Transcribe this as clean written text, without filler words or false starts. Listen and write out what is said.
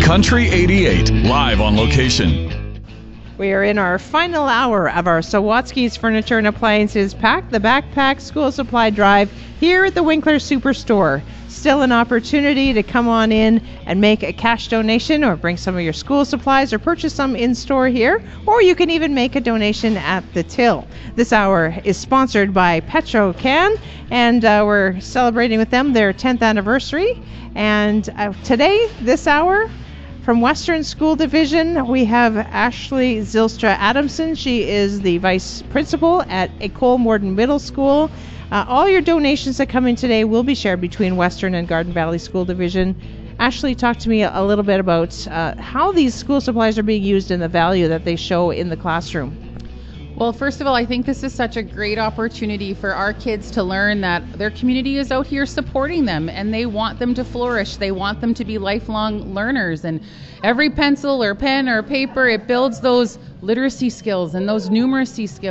Country 88, live on location. We are in our final hour of our Sawatsky's Furniture and Appliances Pack the Backpack School Supply Drive here at the Winkler Superstore. Still an opportunity to come on in and make a cash donation or bring some of your school supplies or purchase some in-store here, or you can even make a donation at the till. This hour is sponsored by Petro-Can, and we're celebrating with them their 10th anniversary. And today, this hour, from Western School Division, we have Ashley Zylstra Adamson. She is the Vice Principal at École Morden Middle School. All your donations that come in today will be shared between Western and Garden Valley School Division. Ashley, talk to me a little bit about how these school supplies are being used and the value that they show in the classroom. Well, first of all, I think this is such a great opportunity for our kids to learn that their community is out here supporting them and they want them to flourish. They want them to be lifelong learners. And every pencil or pen or paper, it builds those literacy skills and those numeracy skills.